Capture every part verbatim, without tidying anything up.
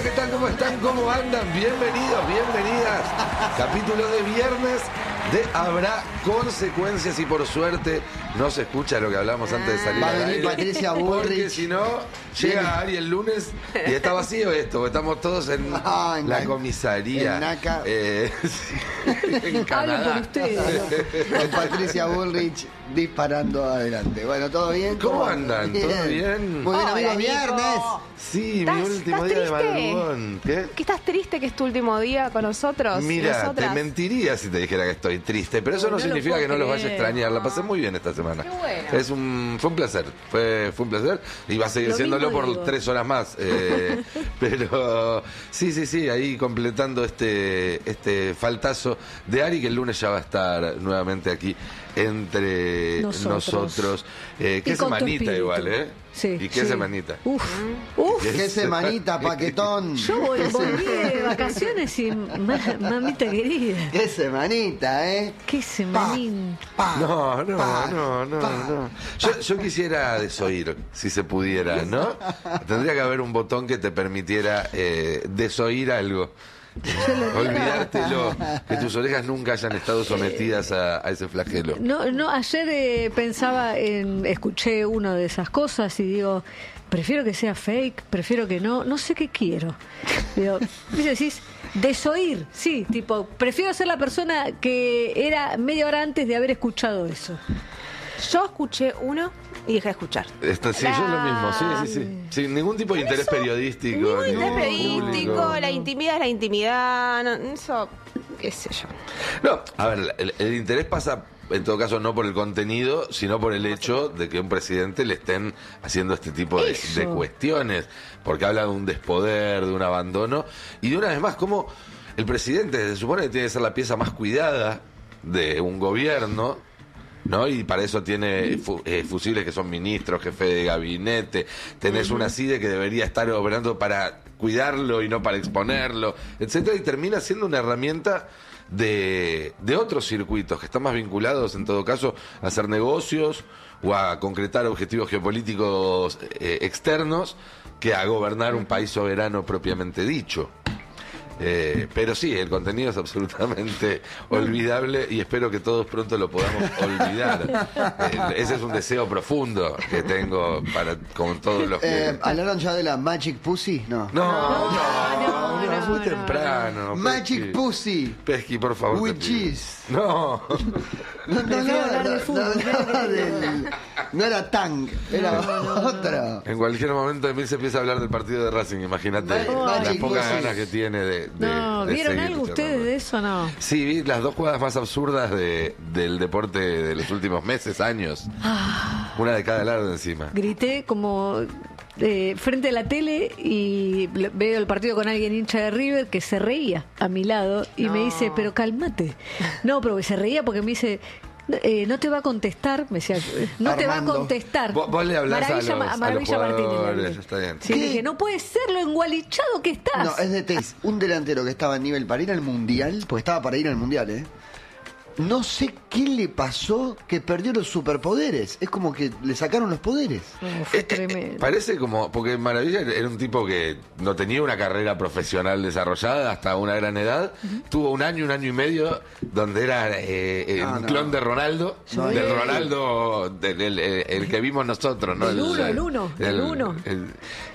¿qué tal? ¿Cómo están? ¿Cómo andan? Bienvenidos, bienvenidas. Capítulo de viernes de Habrá Consecuencias y por suerte no se escucha lo que hablamos antes de salir Va a al venir aire. Patricia Porque Bullrich. si no, llega Ari el lunes y está vacío esto. Estamos todos en Ah, en la Naca. comisaría. En Naca. Eh, sí, en Canadá. Hablo por ustedes. Con Patricia Bullrich disparando adelante. Bueno, ¿todo bien? ¿Cómo andan? ¿Todo bien? Muy bien, Hola, amigos, Nico. viernes. Sí, mi ¿Estás- último estás día de triste? madrugón. ¿Qué? ¿Que estás triste que es tu último día con nosotros? y Mira, te nosotras? mentiría si te dijera que estoy triste, pero eso No, no, no lo significa puedo que no los vaya a creer. extrañar. La pasé muy bien esta semana. Qué bueno. Es un, fue un placer, fue, fue un placer y va a seguir Lo siéndolo mismo por digo. tres horas más. eh, pero sí, sí, sí, ahí completando este, este faltazo de Ari, que el lunes ya va a estar nuevamente aquí entre nosotros. Nosotros. Eh, qué Y con tu semanita espíritu. igual, ¿eh? Sí, ¿Y qué sí. semanita? Uf, uf. Qué semanita, paquetón. Yo vol- Qué se- volví de vacaciones y ma- mamita querida. Qué semanita, ¿eh? Qué semanín. Pa, No, no, pa, no, no, pa. no. Yo, yo quisiera desoír, si se pudiera, ¿no? Tendría que haber un botón que te permitiera eh, desoír algo. Olvidártelo, que tus orejas nunca hayan estado sometidas a, a ese flagelo. No, no, ayer eh, pensaba en, escuché una de esas cosas y digo, prefiero que sea fake, prefiero que no, no sé qué quiero. Digo, ¿viste? Decís, desoír, sí, tipo, prefiero ser la persona que era media hora antes de haber escuchado eso. Yo escuché uno y dejé de escuchar. Esto, sí, yo lo mismo, sí, sí, sí. Sin ningún tipo de interés periodístico. Ningún ni interés público. periodístico, la intimidad es la intimidad, no, eso, qué sé yo. No, a ver, el, el interés pasa en todo caso no por el contenido, sino por el hecho de que a un presidente le estén haciendo este tipo de, Eso. de cuestiones, porque habla de un despoder, de un abandono, y de una vez más, como el presidente se supone que tiene que ser la pieza más cuidada de un gobierno, ¿no? Y para eso tiene fu- eh, fusibles que son ministros, jefe de gabinete, tenés una C I D E que debería estar operando para cuidarlo y no para exponerlo, etcétera, y termina siendo una herramienta de, de otros circuitos que están más vinculados en todo caso a hacer negocios o a concretar objetivos geopolíticos eh, externos que a gobernar un país soberano propiamente dicho. Eh, pero sí, el contenido es absolutamente olvidable y espero que todos pronto lo podamos olvidar. Eh, ese es un deseo profundo que tengo para con todos los que... Eh, ¿Hablaron ya de la Magic Pussy? No. No, no, no, no, no, muy no, temprano. Magic Pesqui. Pussy. Pesqui, por favor. te With pido. cheese. No. No, no, Prefiero no, hablar de no, fútbol, no, creo no, que- del- no era Tang, era otro. En cualquier momento de mí se empieza a hablar del partido de Racing, imagínate Ma- las Magic pocas Pussy. ganas que tiene de, de- No, de ¿vieron seguir algo charlando. ustedes de eso o no? Sí, vi las dos jugadas más absurdas de, del deporte de los últimos meses, años. Una de cada lado encima. Grité como eh, frente a la tele y lo- veo el partido con alguien hincha de River que se reía a mi lado y me dice, pero cálmate. No, pero que se reía porque me dice, eh, no te va a contestar, me decía, no te va a Armando. contestar. Vos, vos le hablás Maravilla, a los, Ma- a Maravilla los Martínez. le jugadores, hablé. está bien. Sí, ¿Qué? le dije, no puede ser lo engualichado que estás. No, es de tenis. Un delantero que estaba a nivel para ir al mundial, porque estaba para ir al mundial, ¿eh? No sé qué le pasó que perdió los superpoderes. Es como que le sacaron los poderes. No, fue Eh, eh, tremendo. parece como, porque Maravilla era un tipo que no tenía una carrera profesional desarrollada hasta una gran edad. Tuvo un año, un año y medio donde era eh, eh, No, un no. clon de Ronaldo, No, del no. Ronaldo, del, el, el- el que vimos nosotros, ¿no? El uno, el uno, el uno. el-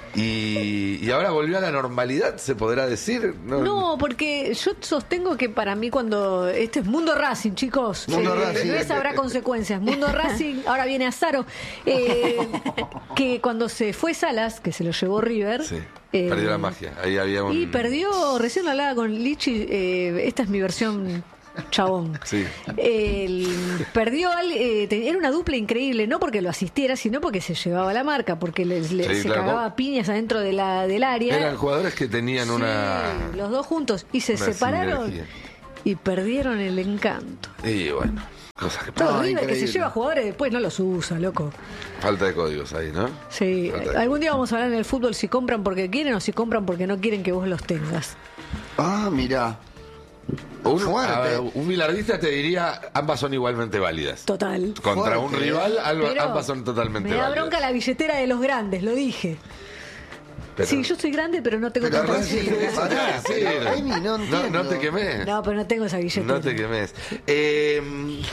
y, y ahora volvió a la normalidad, se podrá decir. No, No, porque yo sostengo que para mí cuando... Este es Mundo Racing, chicos. Mundo Eh, Racing. ¿ves? Habrá consecuencias. Mundo Racing, ahora viene Azaro. Eh, que cuando se fue Salas, que se lo llevó River... Sí, eh, perdió la magia. Ahí había un... Y perdió, recién hablaba con Lichi, eh, esta es mi versión chabón. Sí. El- perdió, al- eh, te- era una dupla increíble, no porque lo asistiera, sino porque se llevaba la marca, porque les, les- Sí, se claro. cagaba a piñas adentro de la, del área. Eran jugadores que tenían Sí, una... los dos juntos y se una separaron sinergia. y perdieron el encanto. Y bueno, cosas que Todo pasan. No, River que se increíble. lleva jugadores después no los usa, loco. Falta de códigos ahí, ¿no? Sí, Falta de- algún día vamos a hablar en el fútbol si compran porque quieren o si compran porque no quieren que vos los tengas. Ah, mira. Un, Fuerte. a ver, un bilardista te diría, ambas son igualmente válidas. Total. Contra un Fuerte. rival, alba- Pero ambas son totalmente me da válidas. bronca la billetera de los grandes, lo dije. Pero- Sí, yo soy grande, pero no tengo Pero tanto. Racing, pará, Sí, pero, no. Amy, no No, entiendo. no te quemé. No, pero no tengo esa billetera. No te quemes. Eh,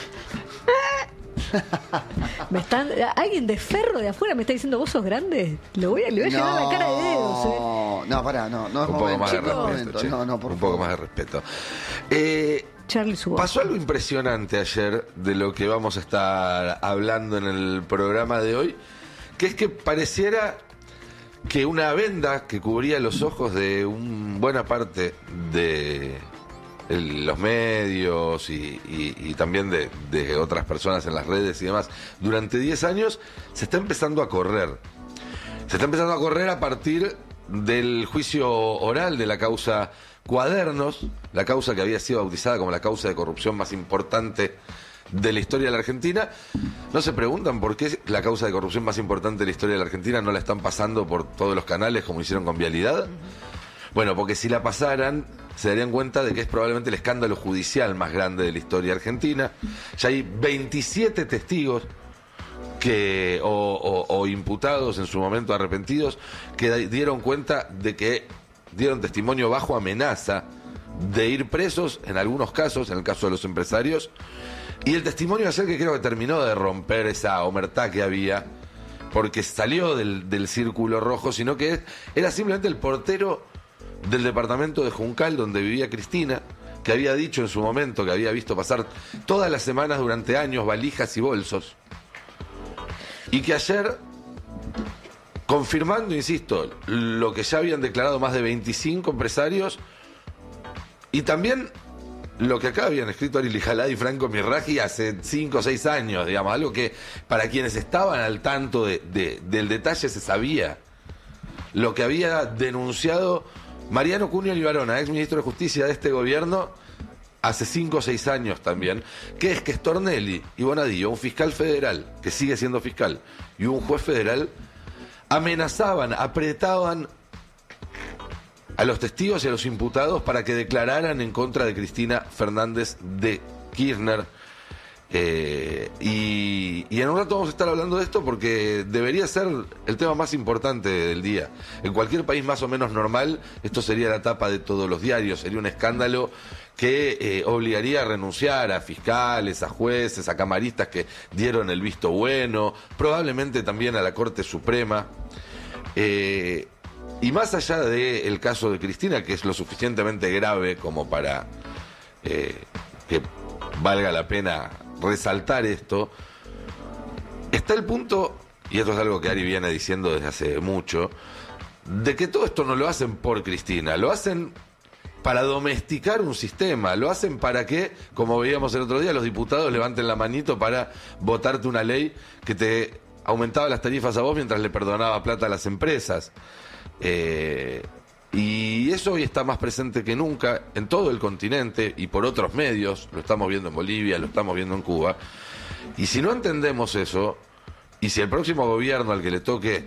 Me están, alguien de Ferro de afuera me está diciendo, ¿vos sos grande? Le voy a, le voy a llenar la cara de dedos, ¿eh? No, no, pará, no, no es un poco momento, más de no es respeto. momento. che. No, no, por un poco favor. más de respeto. Eh, Charlie Subo. pasó algo impresionante ayer de lo que vamos a estar hablando en el programa de hoy, que es que pareciera que una venda que cubría los ojos de una buena parte de el- los medios y, y- y también de, de otras personas en las redes y demás, durante diez años se está empezando a correr. Se está empezando a correr a partir del juicio oral de la causa Cuadernos, la causa que había sido bautizada como la causa de corrupción más importante de la historia de la Argentina. No se preguntan por qué la causa de corrupción más importante de la historia de la Argentina no la están pasando por todos los canales como hicieron con Vialidad. Bueno, porque si la pasaran, se darían cuenta de que es probablemente el escándalo judicial más grande de la historia argentina. Ya hay veintisiete testigos que o, o- o imputados en su momento arrepentidos que da- dieron cuenta de que dieron testimonio bajo amenaza de ir presos en algunos casos, en el caso de los empresarios, y el testimonio de ayer que creo que terminó de romper esa omertá que había, porque salió del, del círculo rojo, sino que era simplemente el portero del departamento de Juncal donde vivía Cristina, que había dicho en su momento que había visto pasar todas las semanas durante años valijas y bolsos, y que ayer, confirmando, insisto, lo que ya habían declarado más de veinticinco empresarios, y también lo que acá habían escrito Ari Lijalad y Franco Mirraji hace cinco o seis años, digamos, algo que para quienes estaban al tanto de, de- del detalle se sabía. Lo que había denunciado Mariano Cunio Libarona, ex ministro de Justicia de este gobierno, hace cinco o seis años también, que es que Stornelli y Bonadillo, un fiscal federal, que sigue siendo fiscal, y un juez federal, amenazaban, apretaban a los testigos y a los imputados para que declararan en contra de Cristina Fernández de Kirchner. Eh, y, y en un rato vamos a estar hablando de esto porque debería ser el tema más importante del día. En cualquier país más o menos normal, esto sería la tapa de todos los diarios, sería un escándalo que eh, obligaría a renunciar a fiscales, a jueces, a camaristas que dieron el visto bueno, probablemente también a la Corte Suprema. Eh, y más allá del caso de Cristina, que es lo suficientemente grave como para eh, que valga la pena resaltar esto, está el punto, y esto es algo que Ari viene diciendo desde hace mucho, de que todo esto no lo hacen por Cristina, lo hacen para domesticar un sistema, lo hacen para que, como veíamos el otro día, los diputados levanten la manito para votarte una ley que te aumentaba las tarifas a vos mientras le perdonaba plata a las empresas. Eh, y eso hoy está más presente que nunca en todo el continente y por otros medios, lo estamos viendo en Bolivia, lo estamos viendo en Cuba, y si no entendemos eso, y si el próximo gobierno al que le toque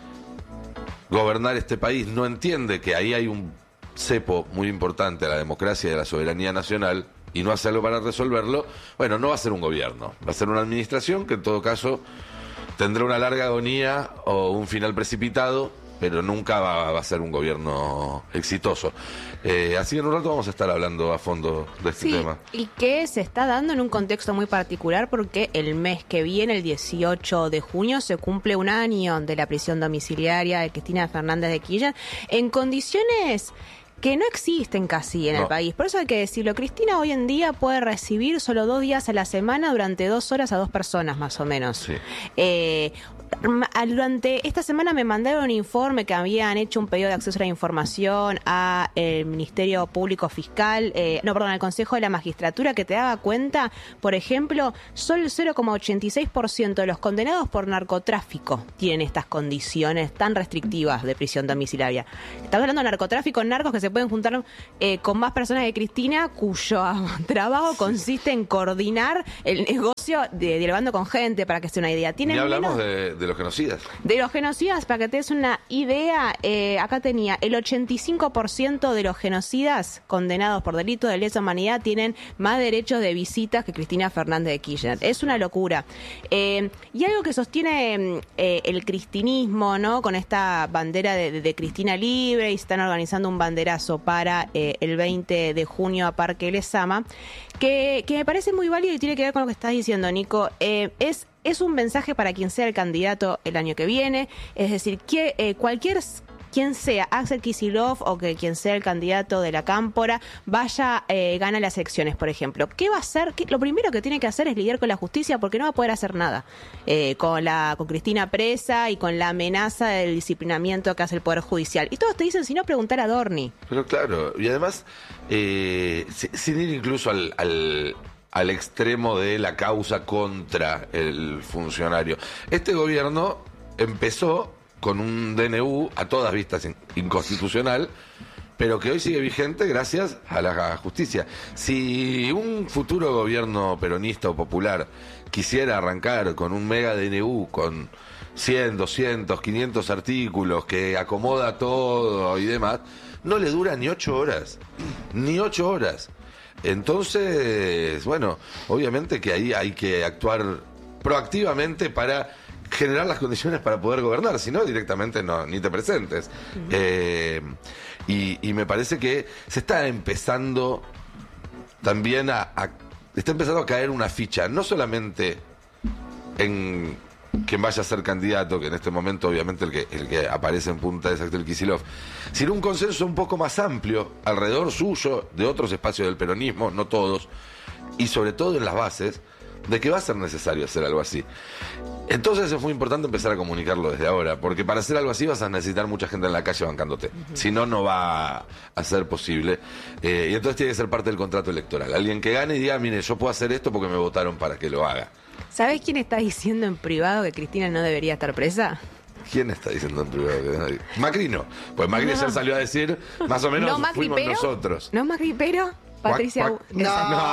gobernar este país no entiende que ahí hay un cepo muy importante a la democracia y a la soberanía nacional y no hace algo para resolverlo, bueno, no va a ser un gobierno, va a ser una administración que en todo caso tendrá una larga agonía o un final precipitado, pero nunca va, va a ser un gobierno exitoso. Eh, así que en un rato vamos a estar hablando a fondo de este Sí, tema. y que se está dando en un contexto muy particular porque el mes que viene, el dieciocho de junio, se cumple un año de la prisión domiciliaria de Cristina Fernández de Kirchner en condiciones que no existen casi en No. el país. Por eso hay que decirlo. Cristina hoy en día puede recibir solo dos días a la semana durante dos horas a dos personas, más o menos. Sí. Eh, durante esta semana me mandaron un informe que habían hecho un pedido de acceso a la información a el Ministerio Público Fiscal, eh, no, perdón, al Consejo de la Magistratura, que te daba cuenta, por ejemplo, solo el cero coma ochenta y seis por ciento de los condenados por narcotráfico tienen estas condiciones tan restrictivas de prisión domiciliaria. Estamos hablando de narcotráfico, narcos que se se pueden juntar eh, con más personas que Cristina, cuyo trabajo consiste en coordinar el negocio de dialogando con gente, para que sea una idea. Ni hablamos menos... de, de los genocidas. De los genocidas, para que te des una idea, eh, acá tenía el ochenta y cinco por ciento de los genocidas condenados por delito de lesa humanidad tienen más derechos de visitas que Cristina Fernández de Kirchner. Es una locura. Eh, y algo que sostiene eh, el cristinismo, ¿no? Con esta bandera de, de, de Cristina Libre, y están organizando un banderazo para eh, el veinte de junio a Parque Lezama, que, que me parece muy válido y tiene que ver con lo que estás diciendo, Nico. Eh, es Es un mensaje para quien sea el candidato el año que viene, es decir, que eh, cualquier quien sea, Axel Kicillof o que quien sea el candidato de la Cámpora, vaya, eh, gana las elecciones, por ejemplo. ¿Qué va a hacer? ¿Qué, lo primero que tiene que hacer es lidiar con la justicia, porque no va a poder hacer nada eh, con la con Cristina presa y con la amenaza del disciplinamiento que hace el Poder Judicial. Y todos te dicen, si no, preguntar a Dorni. Pero claro, y además, eh, sin ir incluso al... al... al extremo de la causa contra el funcionario. Este gobierno empezó con un D N U a todas vistas inconstitucional, pero que hoy sigue vigente gracias a la justicia. Si un futuro gobierno peronista o popular quisiera arrancar con un mega D N U, con cien, doscientos, quinientos artículos, que acomoda todo y demás, no le dura ni ocho horas, ni ocho horas. Entonces, bueno, obviamente que ahí hay que actuar proactivamente para generar las condiciones para poder gobernar, si no directamente no, ni te presentes. Uh-huh. eh, y, y me parece que se está empezando también a, a está empezando a caer una ficha, no solamente en quien vaya a ser candidato, que en este momento obviamente el que, el que aparece en punta es Axel Kicillof, sino un consenso un poco más amplio alrededor suyo, de otros espacios del peronismo, no todos, y sobre todo en las bases, de que va a ser necesario hacer algo así. Entonces es muy importante empezar a comunicarlo desde ahora, porque para hacer algo así vas a necesitar mucha gente en la calle bancándote. Uh-huh. Si no, no va a ser posible. Eh, y entonces tiene que ser parte del contrato electoral. Alguien que gane y diga, mire, yo puedo hacer esto porque me votaron para que lo haga. ¿Sabés quién está diciendo en privado que Cristina no debería estar presa? ¿Quién está diciendo en privado que nadie? Macri no. Pues Macri no. Ya salió a decir, más o menos, ¿No fuimos pero? nosotros. ¿No Macri pero? Patricia... Cuac, cuac. No,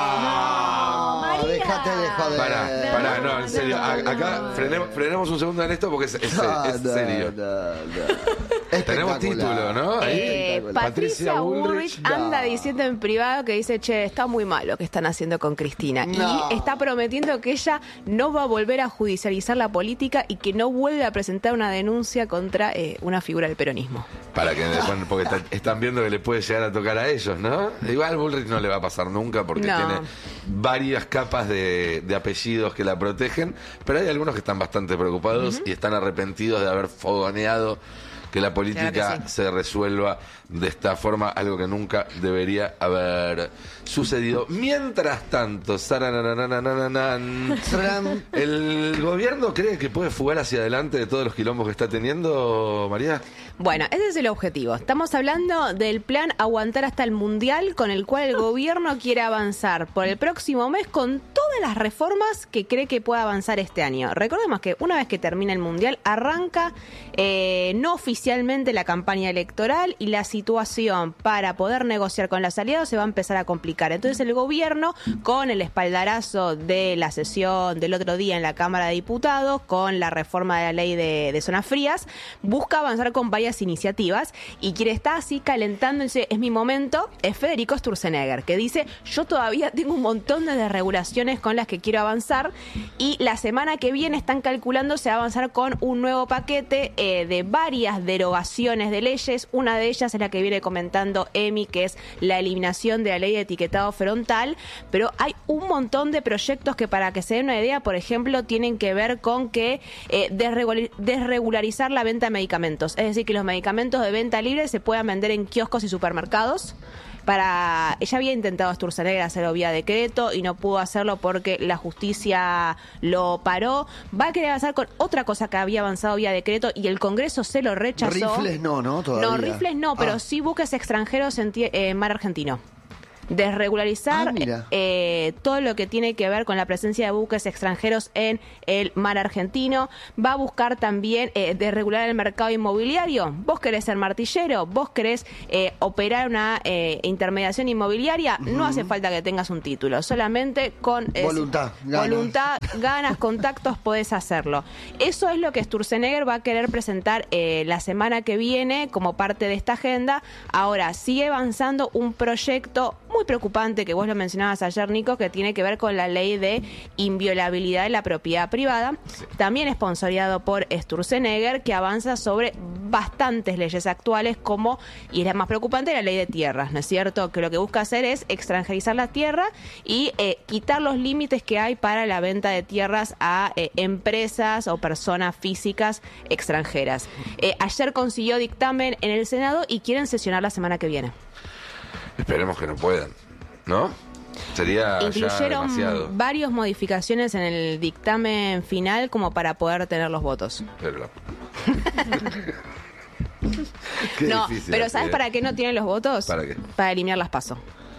no, no, déjate de joder. Pará, pará, no, en serio. A, acá frenemos, frenemos un segundo en esto porque es, es, no, es no, serio. No, no. Tenemos título, ¿no? Eh, Patricia Bullrich anda no. diciendo en privado que dice, che, está muy mal lo que están haciendo con Cristina. No. Y está prometiendo que ella no va a volver a judicializar la política y que no vuelve a presentar una denuncia contra eh, una figura del peronismo. Para que después, porque está, están viendo que le puede llegar a tocar a ellos, ¿no? Igual Bullrich no le va a pasar nunca porque no. tiene varias capas de, de apellidos que la protegen, pero hay algunos que están bastante preocupados uh-huh. y están arrepentidos de haber fogoneado que la política claro que sí. se resuelva de esta forma, algo que nunca debería haber sucedido. Mientras tanto, ¿el gobierno cree que puede fugar hacia adelante de todos los quilombos que está teniendo, María? Bueno, ese es el objetivo. Estamos hablando del plan Aguantar hasta el Mundial, con el cual el gobierno quiere avanzar por el próximo mes con todas las reformas que cree que pueda avanzar este año. Recordemos que una vez que termina el Mundial, arranca eh, no oficialmente la campaña electoral y la situación para poder negociar con los aliados se va a empezar a complicar. Entonces el gobierno, con el espaldarazo de la sesión del otro día en la Cámara de Diputados, con la reforma de la ley de, de zonas frías, busca avanzar con varias iniciativas y quien está así calentando, dice, es mi momento, es Federico Sturzenegger, que dice, yo todavía tengo un montón de desregulaciones con las que quiero avanzar y la semana que viene están calculando se va a avanzar con un nuevo paquete eh, de varias derogaciones de leyes. Una de ellas es la que viene comentando Emi, que es la eliminación de la ley de etiquetado frontal, pero hay un montón de proyectos que, para que se den una idea, por ejemplo, tienen que ver con que eh, desregul- desregularizar la venta de medicamentos, es decir, que los medicamentos de venta libre se puedan vender en kioscos y supermercados. Para ella había intentado Sturzenegger hacerlo vía decreto y no pudo hacerlo porque la justicia lo paró. Va a querer avanzar con otra cosa que había avanzado vía decreto y el Congreso se lo rechazó. Rifles no, ¿no? Todavía. No, rifles no, pero ah. sí buques extranjeros en, tie- en mar argentino. desregularizar Ah, mira. eh, todo lo que tiene que ver con la presencia de buques extranjeros en el mar argentino. Va a buscar también eh, desregular el mercado inmobiliario. Vos querés ser martillero, vos querés eh, operar una eh, intermediación inmobiliaria, uh-huh. no hace falta que tengas un título, solamente con eh, voluntad, ganas. voluntad, ganas, contactos, podés hacerlo. Eso es lo que Sturzenegger va a querer presentar eh, la semana que viene como parte de esta agenda. Ahora, sigue avanzando un proyecto muy preocupante que vos lo mencionabas ayer, Nico, que tiene que ver con la ley de inviolabilidad de la propiedad privada, sí. también esponsoreado por Sturzenegger, que avanza sobre bastantes leyes actuales como, y es la más preocupante, la ley de tierras, ¿no es cierto? Que lo que busca hacer es extranjerizar la tierra y eh, quitar los límites que hay para la venta de tierras a eh, empresas o personas físicas extranjeras. Eh, ayer consiguió dictamen en el Senado y quieren sesionar la semana que viene. Esperemos que no puedan, ¿no? Sería Incluyeron ya demasiado. varias modificaciones en el dictamen final como para poder tener los votos. Pero la... Qué no, pero ¿sabes para qué no tienen los votos? ¿Para qué? Para eliminar las PASO.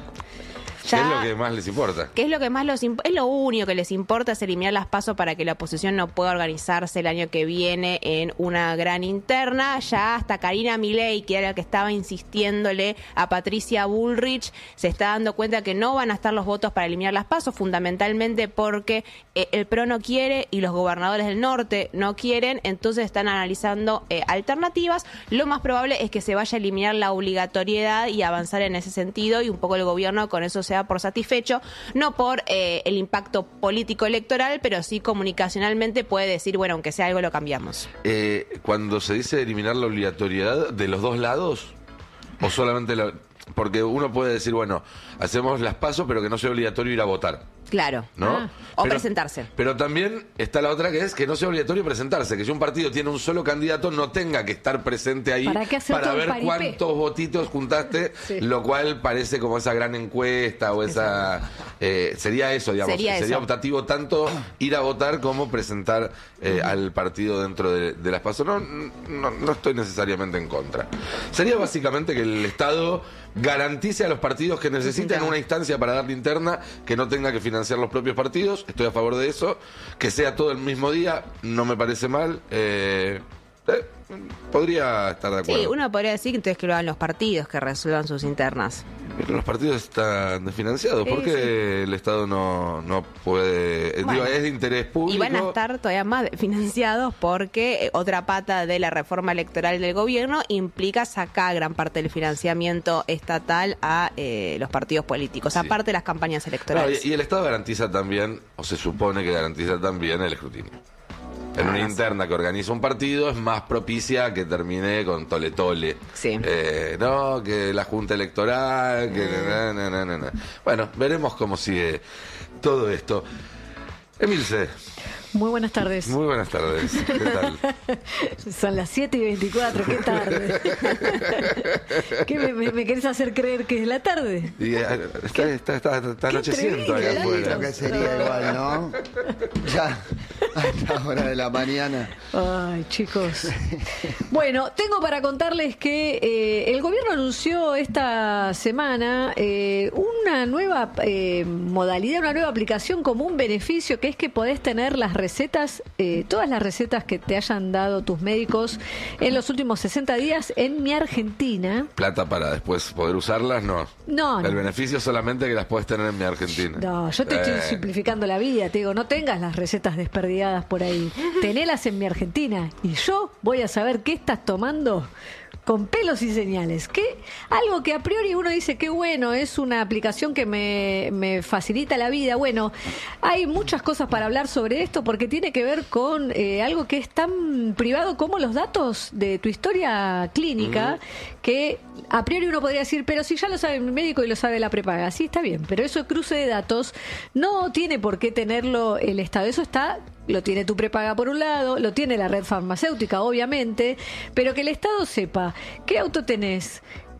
Ya, ¿qué es lo que más les importa? ¿Qué es lo que más los imp- es lo único que les importa es eliminar las PASO para que la oposición no pueda organizarse el año que viene en una gran interna? Ya hasta Karina Milei, que era la que estaba insistiéndole a Patricia Bullrich, se está dando cuenta que no van a estar los votos para eliminar las PASO, fundamentalmente porque eh, el P R O no quiere y los gobernadores del norte no quieren, entonces están analizando eh, alternativas. Lo más probable es que se vaya a eliminar la obligatoriedad y avanzar en ese sentido, y un poco el gobierno con eso se da por satisfecho, no por eh, el impacto político electoral, pero sí comunicacionalmente puede decir, bueno, aunque sea algo lo cambiamos. Eh, cuando se dice eliminar la obligatoriedad, ¿de los dos lados? ¿O solamente la...? Porque uno puede decir, bueno, hacemos las PASO, pero que no sea obligatorio ir a votar. Claro. ¿No? Ah. O pero, presentarse. Pero también está la otra, que es que no sea obligatorio presentarse, que si un partido tiene un solo candidato no tenga que estar presente ahí ¿Para, qué hacer para todo ver cuántos votitos juntaste, sí. lo cual parece como esa gran encuesta o esa... Eh, sería eso, digamos. Sería, sería eso. optativo tanto ir a votar como presentar eh, uh-huh. al partido dentro de, de las PASO. No, no, no estoy necesariamente en contra. Sería básicamente que el Estado garantice a los partidos que necesiten una instancia para dar linterna, que no tenga que financiar los propios partidos. Estoy a favor de eso. Que sea todo el mismo día, no me parece mal. Eh, eh, podría estar de acuerdo. Sí, uno podría decir entonces que lo hagan los partidos, que resuelvan sus internas. Pero los partidos están desfinanciados. ¿Por qué sí. el Estado no, no puede...? Bueno, digo, es de interés público. Y van a estar todavía más financiados porque otra pata de la reforma electoral del gobierno implica sacar gran parte del financiamiento estatal a eh, los partidos políticos, sí. aparte de las campañas electorales. No, y, y el Estado garantiza también, o se supone que garantiza también, el escrutinio. En una interna que organiza un partido es más propicia que termine con tole tole. Sí. Eh, no, que la Junta Electoral, que... Mm. Na, na, na, na, na. Bueno, veremos cómo sigue todo esto. Emilce. Muy buenas tardes. Muy buenas tardes. ¿Qué tal? Son las siete y veinticuatro, qué tarde. ¿Qué me, me, me querés hacer creer que es la tarde? Y, está, está, está, está anocheciendo acá afuera. Lo que sería igual, ¿no? Ya, a esta hora de la mañana. Ay, chicos. Bueno, tengo para contarles que eh, el gobierno anunció esta semana eh, una nueva eh, modalidad, una nueva aplicación como un beneficio, que es que podés tener las recetas, eh, todas las recetas que te hayan dado tus médicos en los últimos sesenta días en Mi Argentina. ¿Plata para después poder usarlas? No. No, El no. beneficio solamente que las puedes tener en Mi Argentina. No, yo te estoy Eh. simplificando la vida. Te digo, no tengas las recetas desperdigadas por ahí. Tenelas en Mi Argentina. Y yo voy a saber qué estás tomando con pelos y señales. Que algo que a priori uno dice que bueno, es una aplicación que me, me facilita la vida. Bueno, hay muchas cosas para hablar sobre esto porque tiene que ver con eh, algo que es tan privado como los datos de tu historia clínica, uh-huh. que a priori uno podría decir, pero si ya lo sabe mi médico y lo sabe la prepaga. Sí, está bien, pero eso cruce de datos no tiene por qué tenerlo el Estado. Eso está... Lo tiene tu prepaga por un lado, lo tiene la red farmacéutica, obviamente, pero que el Estado sepa qué auto tenés,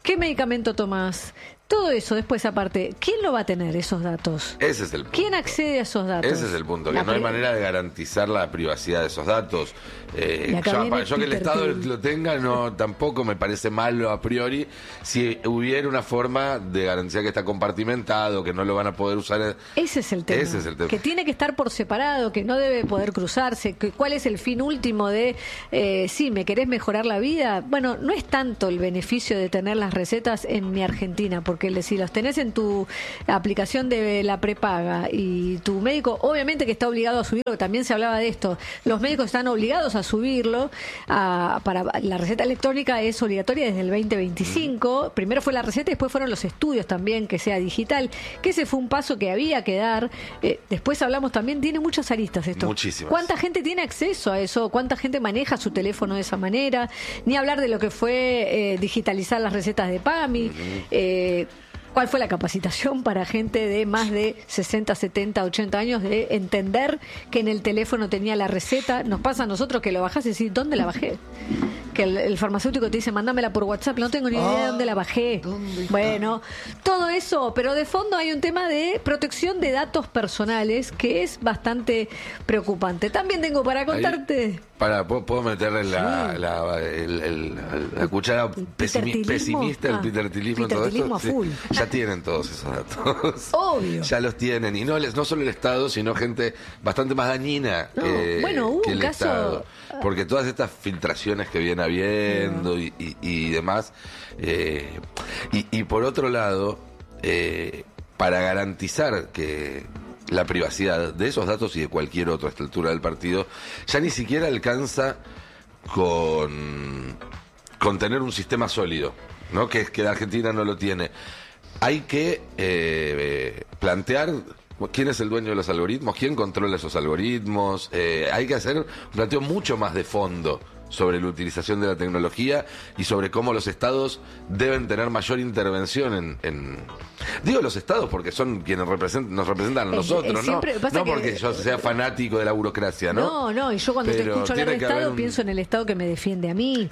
¿Qué medicamento tomas? Todo eso, después aparte, ¿quién lo va a tener, esos datos? Ese es el punto. ¿Quién accede a esos datos? Ese es el punto, que La no hay pre- manera de garantizar la privacidad de esos datos. Eh, Y acá yo, viene yo que el Peter Estado Thiel. lo tenga, no tampoco me parece malo a priori. Si hubiera una forma de garantizar que está compartimentado, que no lo van a poder usar. Ese es el tema. Ese es el tema. Que tiene que estar por separado, que no debe poder cruzarse. Que, ¿Cuál es el fin último de, eh, sí, me querés mejorar la vida? Bueno, no es tanto el beneficio de tener las recetas en mi Argentina, porque le- si los tenés en tu aplicación de la prepaga y tu médico, obviamente que está obligado a subirlo, también se hablaba de esto, los médicos están obligados a subirlo, a- para la receta electrónica es obligatoria desde el veinte veinticinco, primero fue la receta y después fueron los estudios también, que sea digital, que ese fue un paso que había que dar. Eh, después hablamos también, tiene muchas aristas esto. Muchísimas. ¿Cuánta gente tiene acceso a eso? ¿Cuánta gente maneja su teléfono de esa manera? Ni hablar de lo que fue eh, digitalizar las recetas de PAMI. eh, ¿Cuál fue la capacitación para gente de más de sesenta, setenta, ochenta años de entender que en el teléfono tenía la receta? Nos pasa a nosotros que lo bajás y decís, ¿dónde la bajé? Que el, el farmacéutico te dice, mándamela por WhatsApp, no tengo ni idea de Ah, dónde la bajé. ¿dónde está? Bueno, todo eso, pero de fondo hay un tema de protección de datos personales que es bastante preocupante. También tengo para contarte... Para, ¿puedo, puedo meterle la, Sí. la, el- el- la cuchara pesimi- Petertilismo. pesimista, el Ah, petertilismo en todo petertilismo esto? a full. Ya tienen todos esos datos. Obvio. Ya los tienen. Y no, les- no solo el Estado, sino gente bastante más dañina No, eh, bueno, hubo que un el caso- Estado. Porque todas estas filtraciones que viene habiendo y, y- y demás. eh, y, y por otro lado, eh, para garantizar que la privacidad de esos datos y de cualquier otro a esta altura del partido, ya ni siquiera alcanza con, con tener un sistema sólido, ¿no? Que es que la Argentina no lo tiene. Hay que eh, plantear quién es el dueño de los algoritmos, quién controla esos algoritmos. Eh, hay que hacer un planteo mucho más de fondo sobre la utilización de la tecnología y sobre cómo los estados deben tener mayor intervención en... en- Digo los estados porque son quienes representan, nos representan a Eh, nosotros, eh, siempre ¿no? pasa No que- porque yo sea fanático de la burocracia, ¿no? No, no, y yo cuando te Pero escucho hablar de tiene que haber Estado un- pienso en el Estado que me defiende a mí.